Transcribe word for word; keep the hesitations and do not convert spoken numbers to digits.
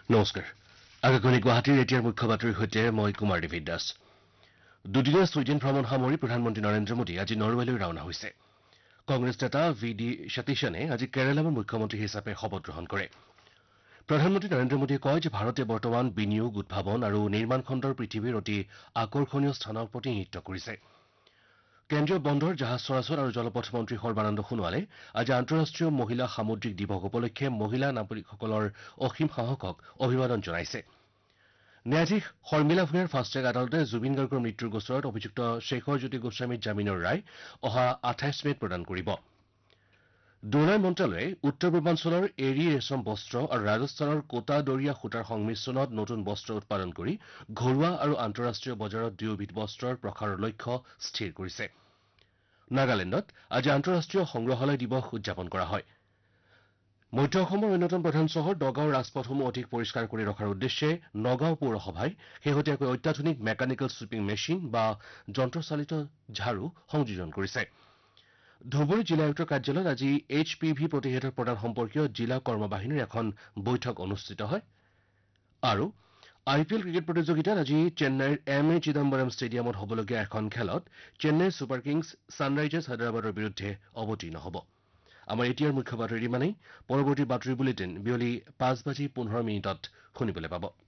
নমস্কাৰ আকাশবাণী গুৱাহাটীৰ এতিয়াৰ মুখ্য বাতৰিৰ সৈতে মই কুমাৰ দেৱিদ দাস দুদিনীয়া ছুইডেন ভ্ৰমণ সামৰি প্ৰধানমন্ত্ৰী নৰেন্দ্ৰ মোদী আজি নৰৱেলৈ ৰাওনা হৈছে কংগ্ৰেছ নেতা ভি ডি সতীশনে আজি কেৰালাৰ মুখ্যমন্ত্ৰী হিচাপে শপত গ্ৰহণ কৰে প্ৰধানমন্ত্ৰী নৰেন্দ্ৰ মোদীয়ে কয় যে ভাৰতে বৰ্তমান বিনিয়োগ উদ্ভাৱন আৰু নিৰ্মাণ খণ্ডৰ পৃথিৱীৰ অতি আকৰ্ষণীয় স্থানৰ প্ৰতিনিধিত্ব কৰিছে কেন্দ্ৰীয় বন্দৰ জাহাজ চলাচল আৰু জলপথ মন্ত্ৰী সৰ্বানন্দ সোণোৱালে আজি আন্তঃৰাষ্ট্ৰীয় মহিলা সামুদ্ৰিক দিৱস উপলক্ষে মহিলা নাগৰিকসকলৰ অসীম সাহসক অভিবাদন জনাইছে ন্যায়াধীশ শৰ্মিলা ভূঞাৰ ফাষ্টেগ আদালতে জুবিন গাৰ্গৰ মৃত্যুৰ গোচৰত অভিযুক্ত শেখৰ জ্যোতি গোস্বামীৰ জামিনৰ ৰায় অহা আঠাইছ মেত প্ৰদান কৰিব ডোনাৰ মন্ত্ৰালয়ে উত্তৰ পূৰ্বাঞ্চলৰ এৰী ৰেচম বস্ত্ৰ আৰু ৰাজস্থানৰ কোটা দৰিয়া সূতাৰ সংমিশ্ৰণত নতুন বস্ত্ৰ উৎপাদন কৰি ঘৰুৱা আৰু আন্তঃৰাষ্ট্ৰীয় বজাৰত দুয়োবিধ বস্ত্ৰৰ প্ৰসাৰৰ লক্ষ্য স্থিৰ কৰিছে নাগালেণ্ডত আজি আন্তঃৰাষ্ট্ৰীয় সংগ্ৰহালয় দিৱস উদযাপন কৰা হয় মধ্য অসমৰ অন্যতম প্ৰধান চহৰ নগাঁৱৰ ৰাজপথসমূহ অধিক পৰিষ্কাৰ কৰি ৰখাৰ উদ্দেশ্যে নগাঁও পৌৰসভাই শেহতীয়াকৈ অত্যাধুনিক মেকানিকেল ছুইপিং মেচিন বা যন্ত্ৰচালিত ঝাৰু সংযোজন কৰিছে ধুবুৰী জিলা আয়ুক্তৰ কাৰ্যালয়ত আজি এইচ পি ভি প্ৰতিষেধক প্ৰদান সম্পৰ্কীয় জিলা কৰ্মবাহিনীৰ এখন বৈঠক অনুষ্ঠিত হয় আৰু আই পি এল ক্ৰিকেট প্ৰতিযোগিতাত আজি চেন্নাইৰ এম এ চিদাম্বৰম ষ্টেডিয়ামত হ'বলগীয়া এখন খেলত চেন্নাই ছুপাৰ কিংছ ছানৰাইজাৰ্ছ হায়দৰাবাদৰ বিৰুদ্ধে অৱতীৰ্ণ হ'ব আমাৰ এতিয়াৰ মুখ্য বাতৰি ইমানেই পৰৱৰ্তী বাতৰি বুলেটিন বিয়লি পাঁচ বাজি পোন্ধৰ মিনিটত শুনিবলৈ পাব